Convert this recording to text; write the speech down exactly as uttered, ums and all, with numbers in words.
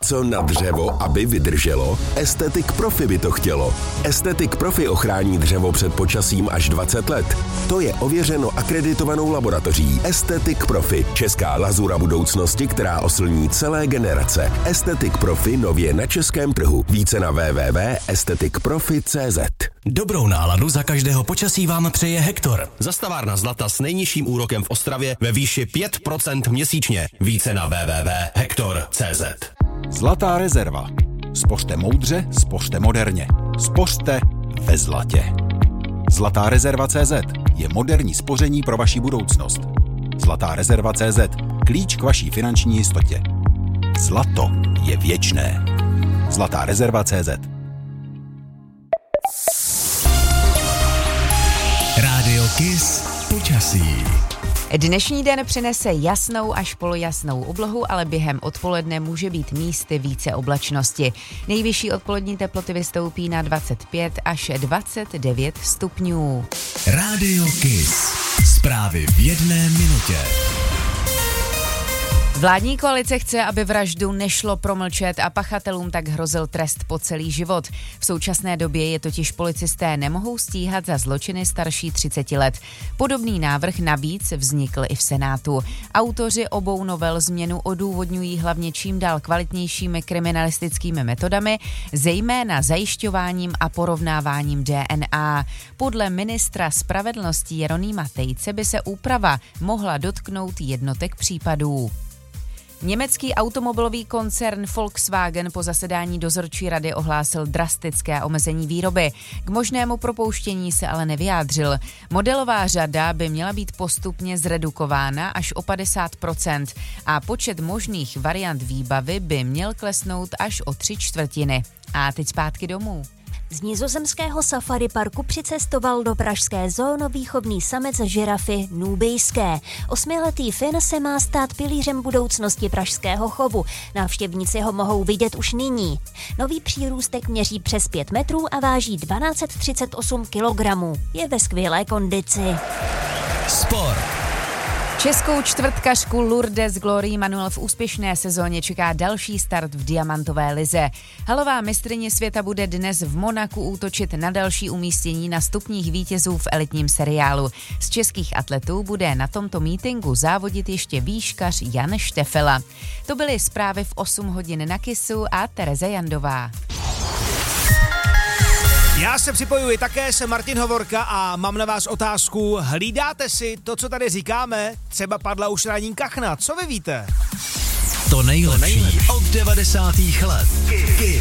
něco na dřevo, aby vydrželo? Estetic Profi by to chtělo. Estetic Profi ochrání dřevo před počasím až dvacet let. To je ověřeno akreditovanou laboratoří Estetic Profi, česká lazura budoucnosti, která oslní celé generace. Estetic Profi nově na českém trhu. Více na w w w tečka estetic profi tečka c z. Dobrou náladu za každého počasí vám přeje Hektor. Zastavárna zlata s nejnižším úrokem v Ostravě ve výši pět procent měsíčně. Více na w w w tečka hektor tečka c z. Zlatá rezerva. Spořte moudře, spořte moderně. Spořte ve zlatě. Zlatá rezerva tečka c z je moderní spoření pro vaši budoucnost. Zlatá rezerva tečka c z. Klíč k vaší finanční jistotě. Zlato je věčné. Zlatá rezerva tečka c z. Rádio Kiss počasí. Dnešní den přinese jasnou až polojasnou oblohu, ale během odpoledne může být místy více oblačnosti. Nejvyšší odpolední teploty vystoupí na dvacet pět až dvacet devět stupňů. Rádio Kiss. Zprávy v jedné minutě. Vládní koalice chce, aby vraždu nešlo promlčet a pachatelům tak hrozil trest po celý život. V současné době je totiž policisté nemohou stíhat za zločiny starší třicet let. Podobný návrh navíc vznikl i v Senátu. Autoři obou novel změnu odůvodňují hlavně čím dál kvalitnějšími kriminalistickými metodami, zejména zajišťováním a porovnáváním D N A. Podle ministra spravedlnosti Jeronýma Tejce by se úprava mohla dotknout jednotek případů. Německý automobilový koncern Volkswagen po zasedání dozorčí rady ohlásil drastické omezení výroby. K možnému propouštění se ale nevyjádřil. Modelová řada by měla být postupně zredukována až o padesát procent a počet možných variant výbavy by měl klesnout až o tři čtvrtiny. A teď zpátky domů. Z nizozemského safari parku přicestoval do pražské zoo výchovný samec žirafy nubijské. Osmiletý Fin se má stát pilířem budoucnosti pražského chovu. Návštěvníci ho mohou vidět už nyní. Nový přírůstek měří přes pět metrů a váží dvanáct set třicet osm kilogramů. Je ve skvělé kondici. Sport. Českou čtvrtkařku Lourdes Glory Manuel v úspěšné sezóně čeká další start v diamantové lize. Halová mistryně světa bude dnes v Monaku útočit na další umístění na stupních vítězů v elitním seriálu. Z českých atletů bude na tomto mítinku závodit ještě výškař Jan Štefela. To byly zprávy v osm hodin na Kissu a Tereza Jandová. Já se připojuji také, jsem Martin Hovorka a mám na vás otázku. Hlídáte si to, co tady říkáme? Třeba padla už ranní kachna, co vy víte? To nejlepší od devadesátých let. Kiss.